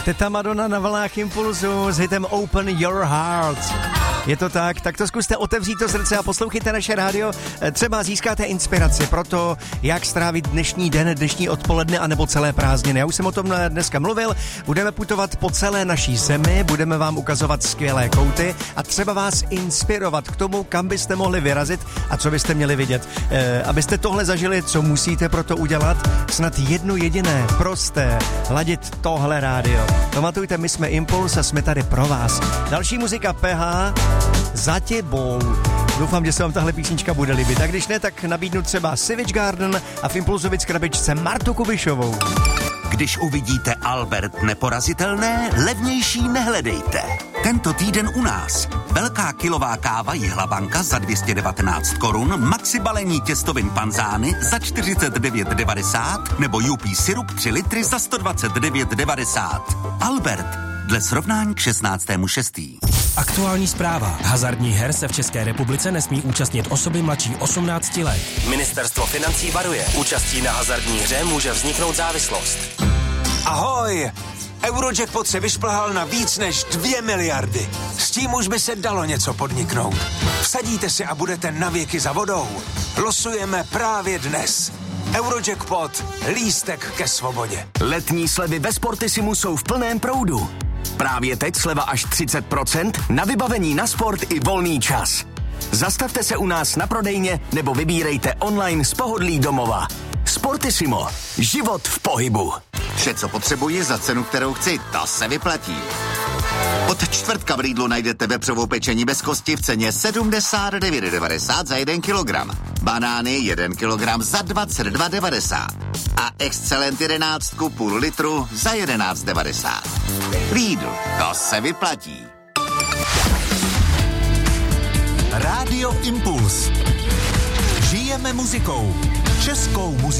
Teta Madonna na vlnách Impulzu s hitem Open Your Heart. Je to tak to zkuste otevřít to srdce a poslouchejte naše rádio. Třeba získáte inspiraci pro to, jak strávit dnešní den, dnešní odpoledne anebo celé prázdniny. Já už jsem o tom dneska mluvil. Budeme putovat po celé naší zemi, budeme vám ukazovat skvělé kouty a třeba vás inspirovat k tomu, kam byste mohli vyrazit a co byste měli vidět. Abyste tohle zažili, co musíte pro to udělat? Snad jedno jediné, prosté, ladit tohle rádio. Pamatujte, my jsme Impuls a jsme tady pro vás. Další muzika PH Za těbou. Doufám, že se vám tahle písnička bude líbit. A když ne, tak nabídnu třeba Savage Garden a v Impulzovic krabičce Martu Kubišovou. Když uvidíte Albert neporazitelné, levnější nehledejte. Tento týden u nás. Velká kilová káva Jihlabanka za 219 korun, maxi balení těstovin panzány za 49,90 nebo UP syrup 3 litry za 129,90. Albert, dle srovnání k 16.6. Aktuální zpráva. Hazardních her se v České republice nesmí účastnit osoby mladší 18 let. Ministerstvo financí varuje. Účastí na hazardní hře může vzniknout závislost. Ahoj! Eurojackpot se vyšplhal na víc než 2 miliardy. S tím už by se dalo něco podniknout. Vsadíte si a budete navěky za vodou. Losujeme právě dnes. Eurojackpot. Lístek ke svobodě. Letní slevy ve Sportisimu jsou v plném proudu. Právě teď sleva až 30% na vybavení na sport i volný čas. Zastavte se u nás na prodejně nebo vybírejte online z pohodlí domova. Sportissimo. Život v pohybu. Vše, co potřebuji za cenu, kterou chci, to se vyplatí. Od čtvrtka v Lidlu najdete vepřovou pečení bez kosti v ceně 79,90 za 1 kilogram. Banány 1 kilogram za 22,90. A Excelent 11 půl litru za 11,90. Lidl, to se vyplatí. Rádio Impuls. Žijeme muzikou. Českou muzikou.